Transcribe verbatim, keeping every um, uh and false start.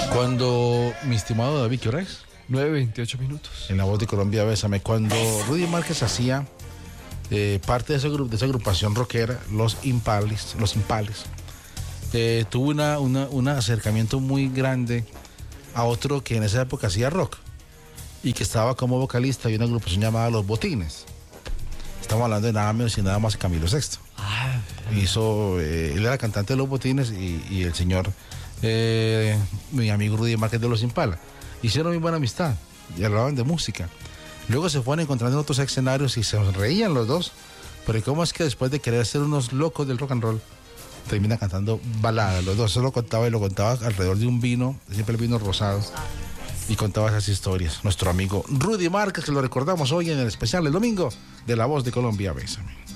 Cuando, mi estimado David, ¿qué hora es? nueve veintiocho minutos. En La Voz de Colombia, Bésame. Cuando Rudy Márquez hacía eh, parte de, ese grupo, de esa agrupación rockera, Los Impales, Los Impales, eh, tuvo una, una, un acercamiento muy grande a otro que en esa época hacía rock y que estaba como vocalista de una agrupación llamada Los Botines. Estamos hablando de nada menos y nada más que Camilo Sexto. Ah, Hizo, eh, él era cantante de Los Botines y, y el señor, eh, mi amigo Rudy Márquez de Los Impala. Hicieron muy buena amistad y hablaban de música. Luego se fueron encontrando en otros escenarios y se reían los dos. Pero ¿cómo es que después de querer ser unos locos del rock and roll, terminan cantando baladas? Los dos, eso lo contaba y lo contaba alrededor de un vino, siempre el vino rosado, y contaba esas historias. Nuestro amigo Rudy Márquez, que lo recordamos hoy en el especial del domingo de La Voz de Colombia, Bésame.